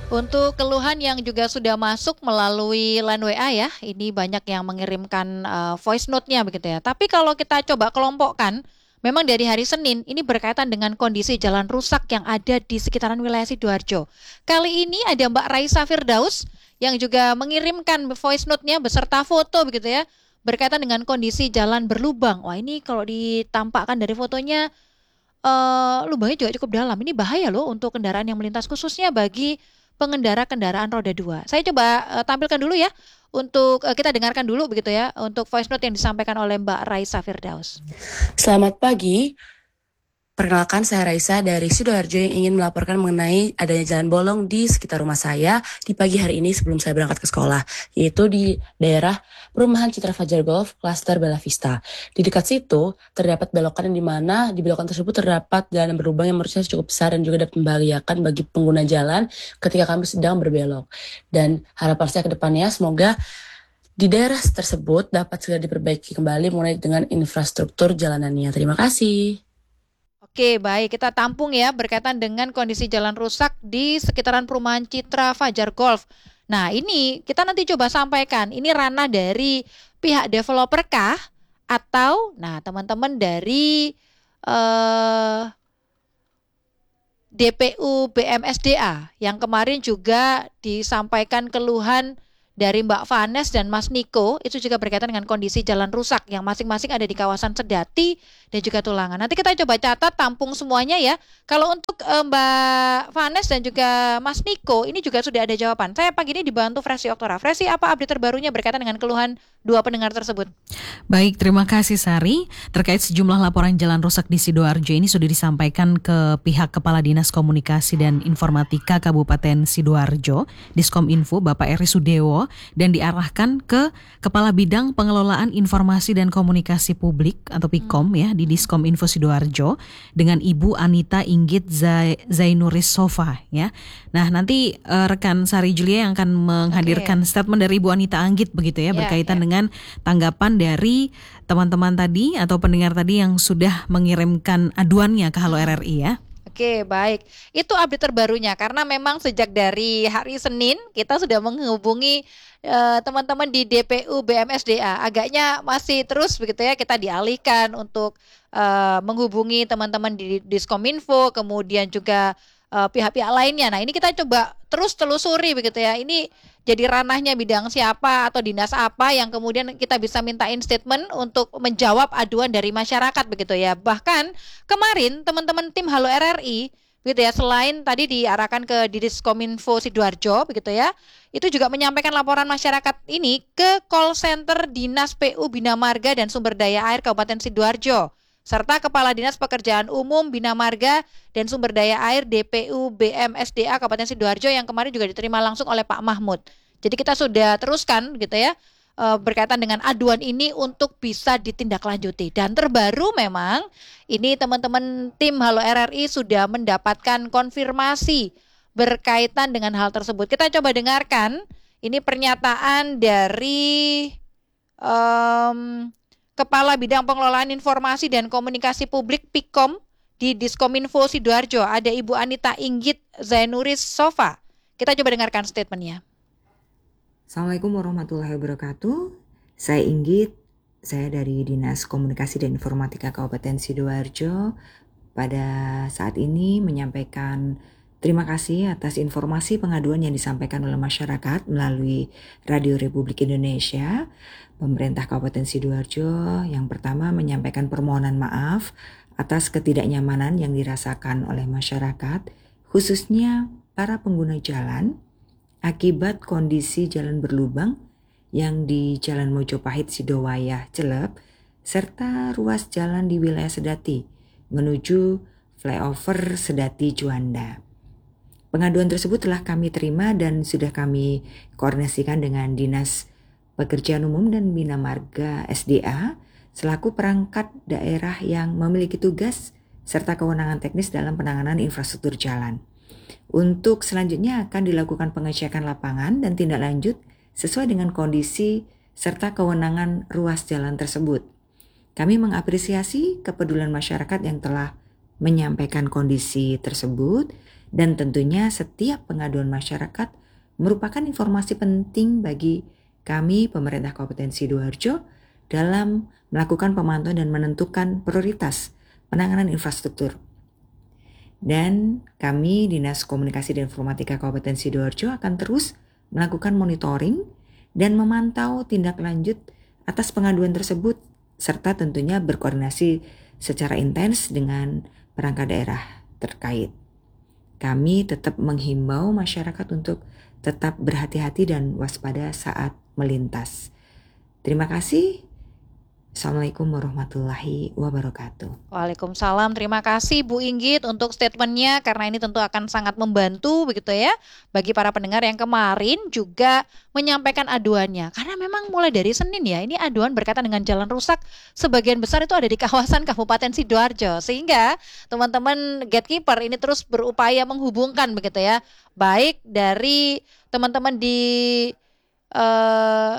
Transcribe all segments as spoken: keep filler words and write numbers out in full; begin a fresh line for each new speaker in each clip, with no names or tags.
Untuk keluhan yang juga sudah masuk melalui line W A ya, ini banyak yang mengirimkan uh, voice note-nya begitu ya. Tapi kalau kita coba kelompokkan, memang dari hari Senin ini berkaitan dengan kondisi jalan rusak yang ada di sekitaran wilayah Sidoarjo. Kali ini ada Mbak Raisa Firdaus yang juga mengirimkan voice note-nya beserta foto begitu ya, berkaitan dengan kondisi jalan berlubang. Wah ini kalau ditampakkan dari fotonya, eh, lubangnya juga cukup dalam. Ini bahaya loh untuk kendaraan yang melintas khususnya bagi pengendara kendaraan roda dua. Saya coba eh, tampilkan dulu ya untuk eh, kita dengarkan dulu begitu ya untuk voice note yang disampaikan oleh Mbak Raisa Firdaus.
Selamat pagi, perkenalkan saya Raisa dari Sidoarjo yang ingin melaporkan mengenai adanya jalan bolong di sekitar rumah saya di pagi hari ini sebelum saya berangkat ke sekolah, yaitu di daerah Perumahan Citra Fajar Golf, Klaster Bella Vista. Di dekat situ terdapat belokan yang dimana di belokan tersebut terdapat jalan berlubang yang menurut saya cukup besar dan juga dapat membahayakan bagi pengguna jalan ketika kami sedang berbelok. Dan harapan saya ke depannya semoga di daerah tersebut dapat segera diperbaiki kembali mulai dengan infrastruktur jalanannya. Terima kasih.
Oke, baik. Kita tampung ya berkaitan dengan kondisi jalan rusak di sekitaran perumahan Citra Fajar Golf. Nah, ini kita nanti coba sampaikan. Ini ranah dari pihak developer kah? Atau, nah teman-teman dari eh, D P U B M S D A yang kemarin juga disampaikan keluhan dari Mbak Vanes dan Mas Niko, itu juga berkaitan dengan kondisi jalan rusak yang masing-masing ada di kawasan Sedati dan juga Tulangan. Nanti kita coba catat, tampung semuanya ya. Kalau untuk eh, Mbak Vanes dan juga Mas Niko, ini juga sudah ada jawaban. Saya pagi ini dibantu Fresi Oktora. Fresi, apa update terbarunya berkaitan dengan keluhan dua pendengar tersebut?
Baik, terima kasih Sari. Terkait sejumlah laporan jalan rusak di Sidoarjo ini sudah disampaikan ke pihak Kepala Dinas Komunikasi dan Informatika Kabupaten Sidoarjo, Diskominfo Bapak Eri Sudewo, dan diarahkan ke Kepala Bidang Pengelolaan Informasi dan Komunikasi Publik atau Pikom ya di Diskominfo Sidoarjo dengan Ibu Anita Inggit Zai- Zainuris Sofa ya. Nah, nanti uh, rekan Sari Julia yang akan menghadirkan okay. statement dari Ibu Anita Anggit begitu ya, yeah, berkaitan yeah. dengan tanggapan dari teman-teman tadi atau pendengar tadi yang sudah mengirimkan aduannya ke Halo R R I ya.
Oke, baik. Itu update terbarunya karena memang sejak dari hari Senin kita sudah menghubungi uh, teman-teman di D P U B M S D A. Agaknya masih terus begitu ya, kita dialihkan untuk uh, menghubungi teman-teman di Diskominfo, kemudian juga uh, pihak-pihak lainnya. Nah, ini kita coba terus telusuri begitu ya. Ini jadi ranahnya bidang siapa atau dinas apa yang kemudian kita bisa mintain statement untuk menjawab aduan dari masyarakat begitu ya. Bahkan kemarin teman-teman tim Halo R R I begitu ya, selain tadi diarahkan ke Diskominfo Sidoarjo begitu ya, itu juga menyampaikan laporan masyarakat ini ke call center Dinas P U Bina Marga dan Sumber Daya Air Kabupaten Sidoarjo serta Kepala Dinas Pekerjaan Umum Bina Marga dan Sumber Daya Air D P U B M S D A Kabupaten Sidoarjo yang kemarin juga diterima langsung oleh Pak Mahmud. Jadi kita sudah teruskan gitu ya berkaitan dengan aduan ini untuk bisa ditindaklanjuti. Dan terbaru memang ini teman-teman tim Halo R R I sudah mendapatkan konfirmasi berkaitan dengan hal tersebut. Kita coba dengarkan ini pernyataan dari um, Kepala Bidang Pengelolaan Informasi dan Komunikasi Publik Pikom di Diskominfo Sidoarjo. Ada Ibu Anita Inggit Zainuris Sofa. Kita coba dengarkan statementnya.
Assalamualaikum warahmatullahi wabarakatuh. Saya Inggit, saya dari Dinas Komunikasi dan Informatika Kabupaten Sidoarjo. Pada saat ini menyampaikan terima kasih atas informasi pengaduan yang disampaikan oleh masyarakat melalui Radio Republik Indonesia. Pemerintah Kabupaten Sidoarjo yang pertama menyampaikan permohonan maaf atas ketidaknyamanan yang dirasakan oleh masyarakat, khususnya para pengguna jalan, akibat kondisi jalan berlubang yang di Jalan Mojopahit Sidowayah Celep serta ruas jalan di wilayah Sedati menuju flyover Sedati Juanda. Pengaduan tersebut telah kami terima dan sudah kami koordinasikan dengan Dinas Pekerjaan Umum dan Bina Marga S D A selaku perangkat daerah yang memiliki tugas serta kewenangan teknis dalam penanganan infrastruktur jalan. Untuk selanjutnya akan dilakukan pengecekan lapangan dan tindak lanjut sesuai dengan kondisi serta kewenangan ruas jalan tersebut. Kami mengapresiasi kepedulian masyarakat yang telah menyampaikan kondisi tersebut, dan tentunya setiap pengaduan masyarakat merupakan informasi penting bagi kami pemerintah Kabupaten Sidoarjo dalam melakukan pemantauan dan menentukan prioritas penanganan infrastruktur. Dan kami Dinas Komunikasi dan Informatika Kabupaten Sidoarjo akan terus melakukan monitoring dan memantau tindak lanjut atas pengaduan tersebut, serta tentunya berkoordinasi secara intens dengan perangkat daerah terkait. Kami tetap menghimbau masyarakat untuk tetap berhati-hati dan waspada saat melintas. Terima kasih. Assalamualaikum warahmatullahi wabarakatuh.
Waalaikumsalam. Terima kasih Bu Inggit untuk statementnya, karena ini tentu akan sangat membantu begitu ya bagi para pendengar yang kemarin juga menyampaikan aduannya. Karena memang mulai dari Senin ya, ini aduan berkaitan dengan jalan rusak sebagian besar itu ada di kawasan Kabupaten Sidoarjo, sehingga teman-teman gatekeeper ini terus berupaya menghubungkan begitu ya, baik dari teman-teman di uh,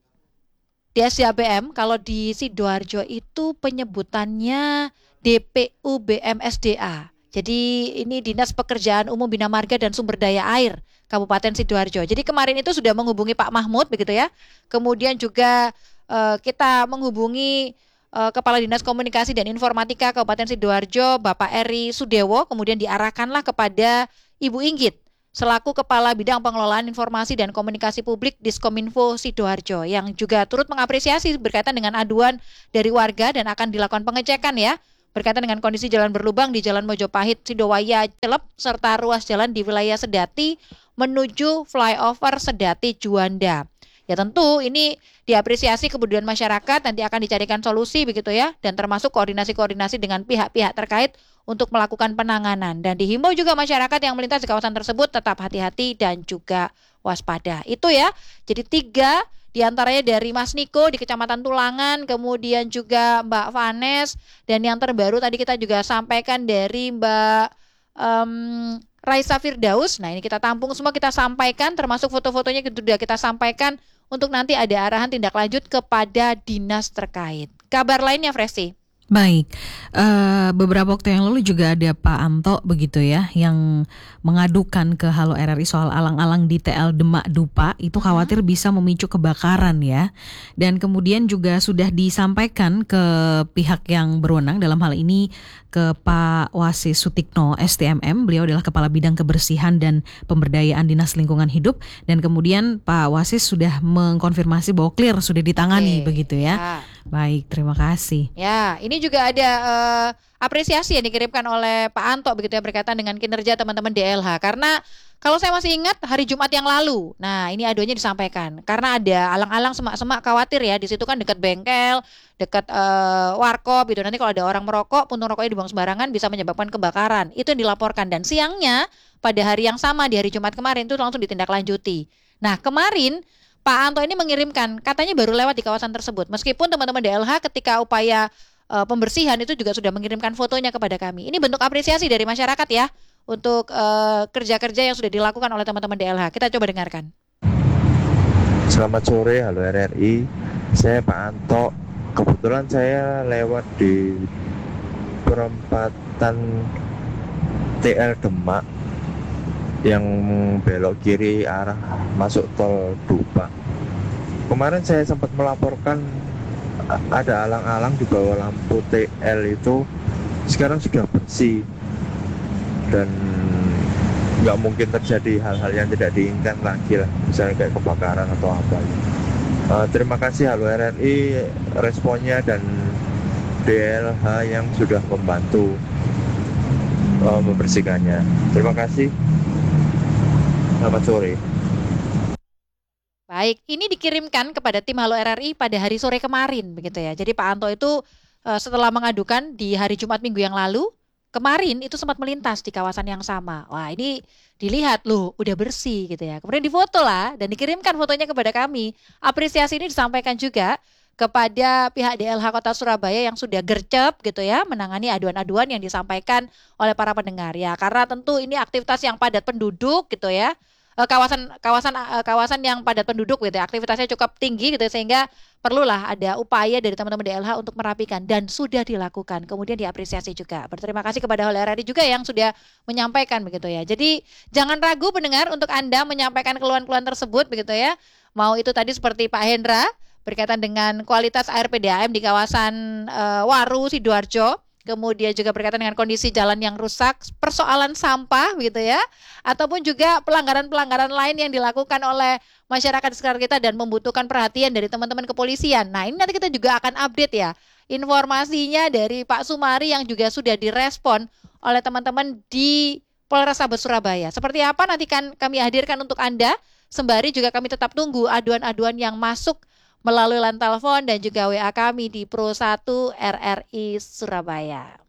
di S D A B M. Kalau di Sidoarjo itu penyebutannya D P U B M S D A. Jadi ini Dinas Pekerjaan Umum Bina Marga dan Sumber Daya Air Kabupaten Sidoarjo. Jadi kemarin itu sudah menghubungi Pak Mahmud begitu ya. Kemudian juga uh, kita menghubungi uh, Kepala Dinas Komunikasi dan Informatika Kabupaten Sidoarjo, Bapak Eri Sudewo. Kemudian diarahkanlah kepada Ibu Inggit selaku Kepala Bidang Pengelolaan Informasi dan Komunikasi Publik Diskominfo Sidoarjo, yang juga turut mengapresiasi berkaitan dengan aduan dari warga dan akan dilakukan pengecekan ya berkaitan dengan kondisi jalan berlubang di Jalan Mojopahit, Sidowaya, Celep, serta ruas jalan di wilayah Sedati menuju flyover Sedati Juanda. Ya tentu ini diapresiasi kepedulian masyarakat, nanti akan dicarikan solusi begitu ya, dan termasuk koordinasi-koordinasi dengan pihak-pihak terkait untuk melakukan penanganan. Dan dihimbau juga masyarakat yang melintas di kawasan tersebut tetap hati-hati dan juga waspada. Itu ya, jadi tiga diantaranya dari Mas Niko di Kecamatan Tulangan, kemudian juga Mbak Vanes, dan yang terbaru tadi kita juga sampaikan dari Mbak um, Raisa Firdaus. Nah ini kita tampung semua, kita sampaikan, termasuk foto-fotonya sudah kita sampaikan untuk nanti ada arahan tindak lanjut kepada dinas terkait. Kabar lainnya Fresti?
Baik, uh, beberapa waktu yang lalu juga ada Pak Anto begitu ya yang mengadukan ke Halo R R I soal alang-alang di T L Demak Dupa itu khawatir bisa memicu kebakaran ya. Dan kemudian juga sudah disampaikan ke pihak yang berwenang, dalam hal ini ke Pak Wasis Sutikno S T M M, beliau adalah Kepala Bidang Kebersihan dan Pemberdayaan Dinas Lingkungan Hidup, dan kemudian Pak Wasis sudah mengkonfirmasi bahwa clear sudah ditangani. Oke, begitu ya. ya. Baik, terima kasih.
Ya, ini juga ada uh, apresiasi yang dikirimkan oleh Pak Anto begitu ya berkaitan dengan kinerja teman-teman D L H. Karena kalau saya masih ingat hari Jumat yang lalu, nah ini aduannya disampaikan karena ada alang-alang semak-semak khawatir ya, di situ kan dekat bengkel, dekat uh, warkop itu, nanti kalau ada orang merokok, puntung rokoknya dibuang sembarangan bisa menyebabkan kebakaran. Itu yang dilaporkan, dan siangnya pada hari yang sama di hari Jumat kemarin itu langsung ditindaklanjuti. Nah kemarin Pak Anto ini mengirimkan, katanya baru lewat di kawasan tersebut. Meskipun teman-teman D L H ketika upaya uh, pembersihan itu juga sudah mengirimkan fotonya kepada kami. Ini bentuk apresiasi dari masyarakat ya untuk uh, kerja-kerja yang sudah dilakukan oleh teman-teman D L H. Kita coba dengarkan.
Selamat sore, Halo R R I. Saya Pak Anto. Kebetulan saya lewat di perempatan T L Demak yang belok kiri arah masuk tol Dupa. Kemarin saya sempat melaporkan ada alang-alang di bawah lampu T L itu sekarang sudah bersih dan nggak mungkin terjadi hal-hal yang tidak diinginkan lagi lah, misalnya kayak kebakaran atau apa. Uh, terima kasih Halo R R I responnya dan D L H yang sudah membantu uh, membersihkannya. Terima kasih. Selamat sore.
Baik, ini dikirimkan kepada tim Halo R R I pada hari sore kemarin begitu ya. Jadi Pak Anto itu uh, setelah mengadukan di hari Jumat minggu yang lalu, kemarin itu sempat melintas di kawasan yang sama. Wah ini dilihat loh udah bersih gitu ya. Kemudian difoto lah dan dikirimkan fotonya kepada kami. Apresiasi ini disampaikan juga kepada pihak D L H Kota Surabaya yang sudah gercep gitu ya menangani aduan-aduan yang disampaikan oleh para pendengar ya. Karena tentu ini aktivitas yang padat penduduk gitu ya. eh, kawasan kawasan eh, kawasan yang padat penduduk gitu ya, aktivitasnya cukup tinggi gitu sehingga perlulah ada upaya dari teman-teman D L H untuk merapikan dan sudah dilakukan. Kemudian diapresiasi juga. Berterima kasih kepada Hol R R I juga yang sudah menyampaikan begitu ya. Jadi jangan ragu pendengar untuk Anda menyampaikan keluhan-keluhan tersebut begitu ya. Mau itu tadi seperti Pak Hendra berkaitan dengan kualitas air P D A M di kawasan uh, Waru Sidoarjo, kemudian juga berkaitan dengan kondisi jalan yang rusak, persoalan sampah gitu ya, ataupun juga pelanggaran-pelanggaran lain yang dilakukan oleh masyarakat di sekitar kita dan membutuhkan perhatian dari teman-teman kepolisian. Nah, ini nanti kita juga akan update ya informasinya dari Pak Sumari yang juga sudah direspon oleh teman-teman di Polrestabes Surabaya. Seperti apa nanti kan kami hadirkan untuk Anda, sembari juga kami tetap tunggu aduan-aduan yang masuk melalui line telepon dan juga W A kami di Pro satu R R I Surabaya.